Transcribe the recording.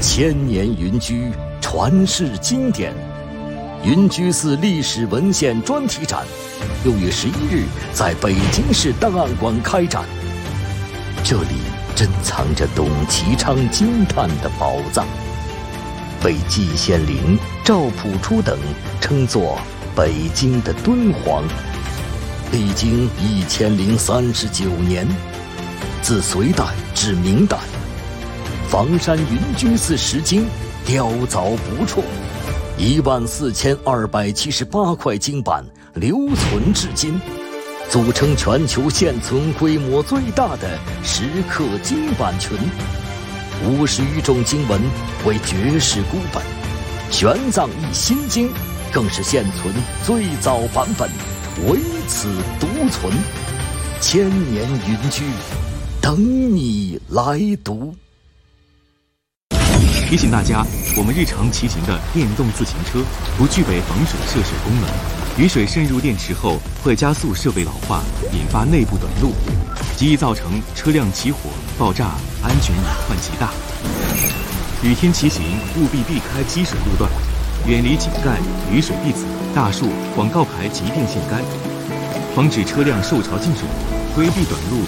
千年云居，传世经典。云居寺历史文献专题展6月11日在北京市档案馆开展。这里珍藏着董其昌惊叹的宝藏，被季羡林、赵朴初等称作北京的敦煌。历经1039年，自隋代至明代，房山云居寺石经雕凿不辍，14278块经版留存至今，组成全球现存规模最大的石刻经版群。50余种经文为绝世孤本，玄奘译心经更是现存最早版本，唯此独存。千年云居，等你来读。 提醒大家，我们日常骑行的电动自行车不具备防水涉水功能，雨水渗入电池后会加速设备老化，引发内部短路，极易造成车辆起火、爆炸，安全隐患极大。雨天骑行务必避开积水路段，远离井盖、雨水壁子、大树、广告牌及电线杆，防止车辆受潮进水，规避短路